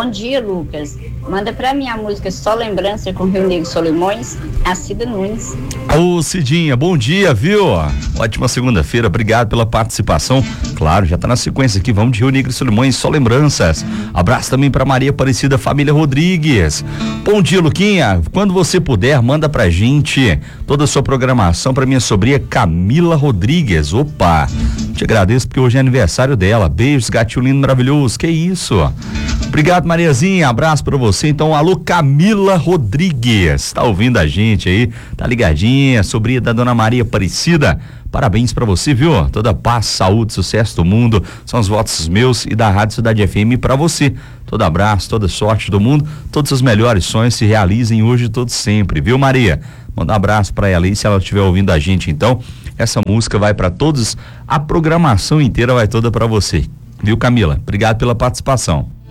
Bom dia, Lucas. Manda pra mim a música Só Lembrança com Rio Negro e Solimões, a Cida Nunes. Ô Cidinha, bom dia, viu? Ótima segunda-feira, obrigado pela participação. Claro, já tá na sequência aqui, vamos de Rio Negro e Solimões, Só Lembranças. Abraço também pra Maria Aparecida, família Rodrigues. Bom dia, Luquinha, quando você puder, manda pra gente toda a sua programação pra minha sobrinha Camila Rodrigues. Opa, te agradeço porque hoje é aniversário dela. Beijos, gatinho lindo, maravilhoso, que isso? Obrigado, Mariazinha, abraço pra você. Então, alô, Camila Rodrigues, tá ouvindo a gente aí, tá ligadinha, sobrinha da dona Maria Aparecida, parabéns pra você, viu? Toda paz, saúde, sucesso do mundo, são os votos meus e da Rádio Cidade FM pra você. Todo abraço, toda sorte do mundo, todos os melhores sonhos se realizem hoje e todos sempre, viu, Maria? Manda um abraço pra ela aí, se ela estiver ouvindo a gente, então, essa música vai pra todos, a programação inteira vai toda pra você, viu, Camila? Obrigado pela participação.